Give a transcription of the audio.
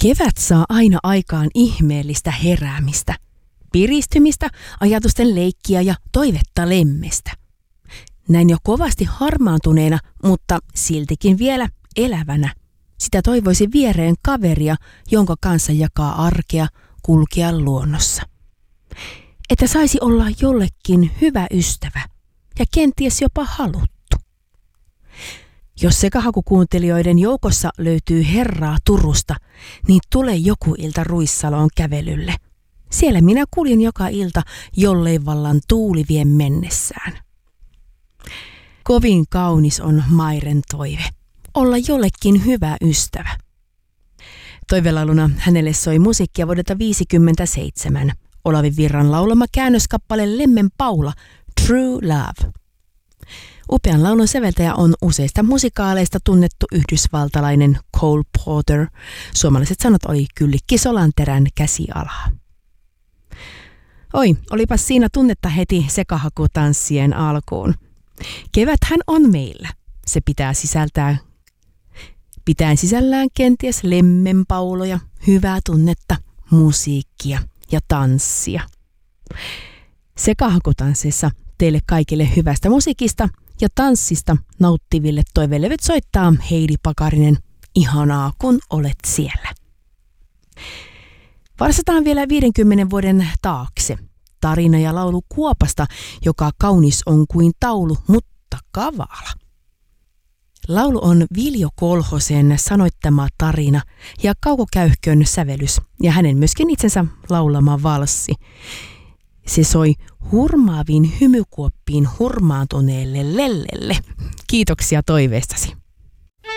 Kevät saa aina aikaan ihmeellistä heräämistä, piristymistä, ajatusten leikkiä ja toivetta lemmestä. Näin jo kovasti harmaantuneena, mutta siltikin vielä elävänä. Sitä toivoisi viereen kaveria, jonka kanssa jakaa arkea, kulkea luonnossa. Että saisi olla jollekin hyvä ystävä ja kenties jopa haluttu. Jos sekahakukuuntelijoiden joukossa löytyy herraa Turusta, niin tule joku ilta Ruissaloon kävelylle. Siellä minä kuljen joka ilta, jollei vallan tuuli vie mennessään. Kovin kaunis on Mairen toive, olla jollekin hyvä ystävä. Toivelauluna hänelle soi musiikkia vuodelta 1957, Olavi Virran laulama käännöskappale Lemmen Paula, True Love. Upean laulun säveltäjä on useista musikaaleista tunnettu yhdysvaltalainen Cole Porter. Suomalaiset sanot oli Kyllikki Solanterän käsialaa. Oi, olipas siinä tunnetta heti sekahakutanssien alkuun. Keväthän on meillä. Se pitää sisällään kenties lemmenpauloja, hyvää tunnetta, musiikkia ja tanssia. Sekahakutansseissa teille kaikille hyvästä musiikista ja tanssista nauttiville toivelevet soittaa Heidi Pakarinen. Ihanaa, kun olet siellä. Varsataan vielä 50 vuoden taakse. Tarina ja laulu Kuopasta, joka kaunis on kuin taulu, mutta kavala. Laulu on Viljo Kolhosen sanoittama tarina ja Kauko Käyhkön sävelys ja hänen myöskin itsensä laulama valssi. Se soi hurmaaviin hymykuoppiin hurmaantuneelle lellelle. Kiitoksia toiveestasi.